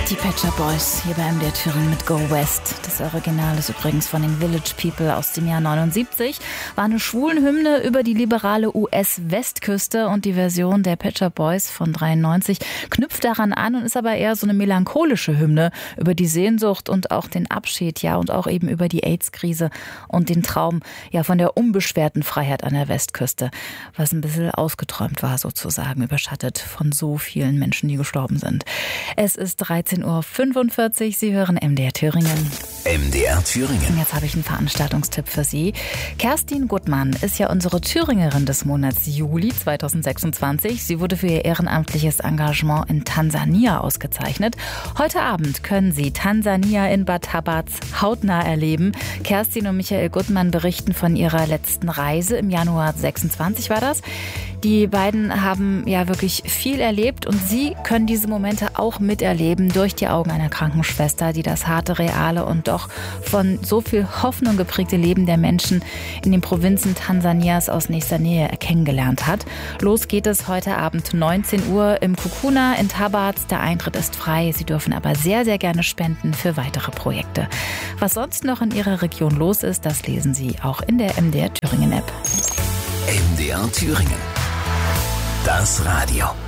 Die Pet Shop Boys hier bei MDR Thüringen mit Go West. Das Original ist übrigens von den Village People aus dem Jahr 79. War eine Schwulenhymne über die liberale US-Westküste und die Version der Pet Shop Boys von 93 knüpft daran an und ist aber eher so eine melancholische Hymne über die Sehnsucht und auch den Abschied, ja, und auch eben über die AIDS-Krise und den Traum, ja, von der unbeschwerten Freiheit an der Westküste, was ein bisschen ausgeträumt war sozusagen, überschattet von so vielen Menschen, die gestorben sind. Es ist 13:45 Uhr. Sie hören MDR Thüringen. MDR Thüringen. Jetzt habe ich einen Veranstaltungstipp für Sie. Kerstin Gutmann ist ja unsere Thüringerin des Monats Juli 2026. Sie wurde für ihr ehrenamtliches Engagement in Tansania ausgezeichnet. Heute Abend können Sie Tansania in Bad Habarz hautnah erleben. Kerstin und Michael Gutmann berichten von ihrer letzten Reise. Im Januar 26 war das. Die beiden haben ja wirklich viel erlebt und Sie können diese Momente auch miterleben durch die Augen einer Krankenschwester, die das harte, reale und doch von so viel Hoffnung geprägte Leben der Menschen in den Provinzen Tansanias aus nächster Nähe kennengelernt hat. Los geht es heute Abend 19 Uhr im Kukuna in Habarz. Der Eintritt ist frei. Sie dürfen aber sehr, sehr gerne spenden für weitere Projekte. Was sonst noch in Ihrer Region los ist, das lesen Sie auch in der MDR Thüringen App. MDR Thüringen. Das Radio.